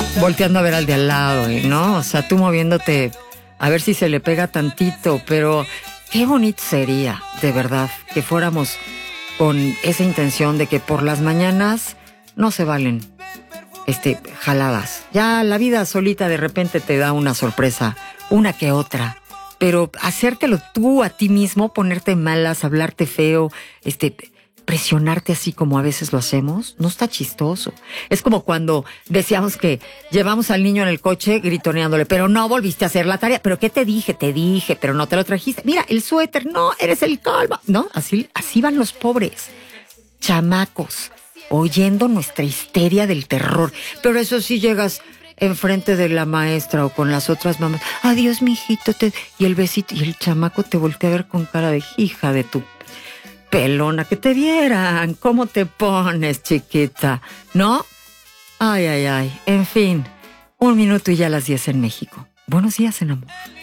volteando a ver al de al lado, ¿no? O sea, tú moviéndote a ver si se le pega tantito, pero qué bonito sería, de verdad, que fuéramos con esa intención de que por las mañanas no se valen jaladas. Ya la vida solita de repente te da una sorpresa, una que otra. Pero hacértelo tú a ti mismo, ponerte malas, hablarte feo, presionarte así como a veces lo hacemos, no está chistoso. Es como cuando decíamos que llevamos al niño en el coche gritoneándole, pero no volviste a hacer la tarea. ¿Pero qué te dije? Te dije, pero no te lo trajiste. Mira, el suéter, no, eres el calvo. No, así van los pobres chamacos, oyendo nuestra histeria del terror. Pero eso sí llegas enfrente de la maestra o con las otras mamás. Adiós, mijito. Y el besito. Y el chamaco te voltea a ver con cara de hija de tu pelona. Que te vieran. ¿Cómo te pones, chiquita? ¿No? Ay, ay, ay. En fin. 1 minuto y ya las 10 en México. Buenos días, en amor.